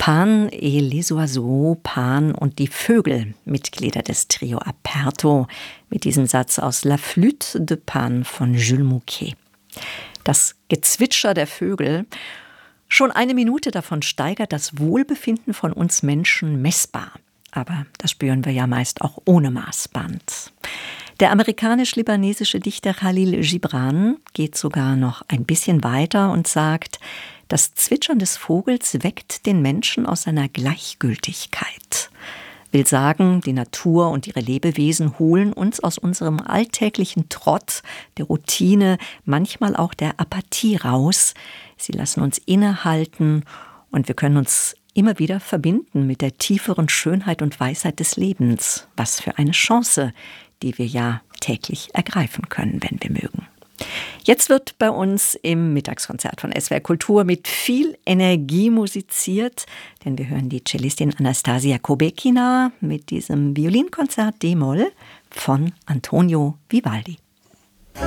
Pan et les oiseaux, Pan und die Vögel, Mitglieder des Trio Aperto, mit diesem Satz aus La Flûte de Pan von Jules Mouquet. Das Gezwitscher der Vögel, schon eine Minute davon steigert das Wohlbefinden von uns Menschen messbar. Aber das spüren wir ja meist auch ohne Maßband. Der amerikanisch-libanesische Dichter Khalil Gibran geht sogar noch ein bisschen weiter und sagt, das Zwitschern des Vogels weckt den Menschen aus seiner Gleichgültigkeit. Will sagen, die Natur und ihre Lebewesen holen uns aus unserem alltäglichen Trott, der Routine, manchmal auch der Apathie raus. Sie lassen uns innehalten und wir können uns immer wieder verbinden mit der tieferen Schönheit und Weisheit des Lebens. Was für eine Chance, die wir ja täglich ergreifen können, wenn wir mögen. Jetzt wird bei uns im Mittagskonzert von SWR Kultur mit viel Energie musiziert, denn wir hören die Cellistin Anastasia Kobekina mit diesem Violinkonzert D-Moll von Antonio Vivaldi.